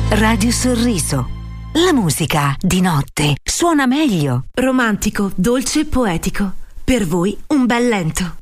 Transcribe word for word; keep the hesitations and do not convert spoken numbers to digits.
Radio Sorriso. La musica di notte suona meglio. Romantico, dolce e poetico. Per voi un bel lento.